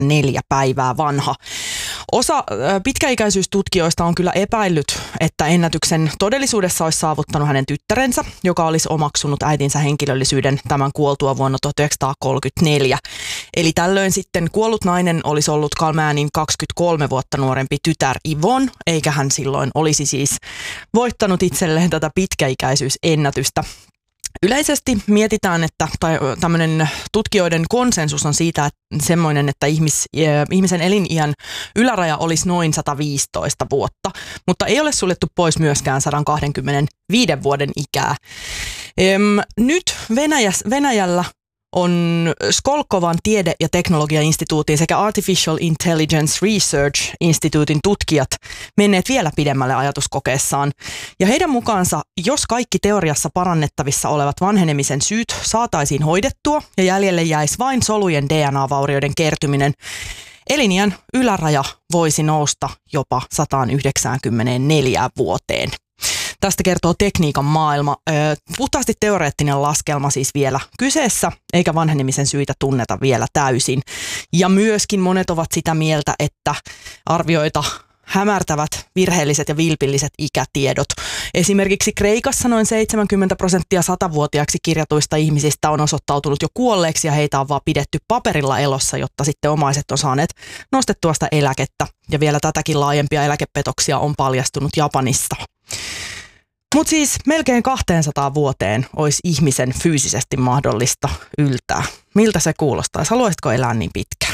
4 päivää vanha. Osa pitkäikäisyystutkijoista on kyllä epäillyt, että ennätyksen todellisuudessa olisi saavuttanut hänen tyttärensä, joka olisi omaksunut äitinsä henkilöllisyyden tämän kuoltua vuonna 1934. Eli tällöin sitten kuollut nainen olisi ollut Kalmäänin 23 vuotta nuorempi tytär Yvonne, eikä hän silloin olisi siis voittanut itselleen tätä pitkäikäisyysennätystä. Yleisesti mietitään, että tämmöinen tutkijoiden konsensus on siitä, että semmoinen, että ihmisen eliniän yläraja olisi noin 115 vuotta, mutta ei ole suljettu pois myöskään 125 vuoden ikää. Nyt Venäjällä on Skolkovan tiede- ja teknologiainstituutin sekä Artificial Intelligence Research Instituutin tutkijat menneet vielä pidemmälle ajatuskokeessaan. Ja heidän mukaansa, jos kaikki teoriassa parannettavissa olevat vanhenemisen syyt saataisiin hoidettua ja jäljelle jäisi vain solujen DNA-vaurioiden kertyminen, eliniän yläraja voisi nousta jopa 194 vuoteen. Tästä kertoo Tekniikan maailma. Puhtaasti teoreettinen laskelma siis vielä kyseessä, eikä vanhenemisen syitä tunneta vielä täysin. Ja myöskin monet ovat sitä mieltä, että arvioita hämärtävät virheelliset ja vilpilliset ikätiedot. Esimerkiksi Kreikassa noin 70% 100-vuotiaaksi kirjatuista ihmisistä on osoittautunut jo kuolleeksi ja heitä on vaan pidetty paperilla elossa, jotta sitten omaiset on saaneet nostettua sitä eläkettä. Ja vielä tätäkin laajempia eläkepetoksia on paljastunut Japanissa. Mutta siis melkein 200 vuoteen olisi ihmisen fyysisesti mahdollista yltää. Miltä se kuulostaisi? Haluaisitko elää niin pitkään?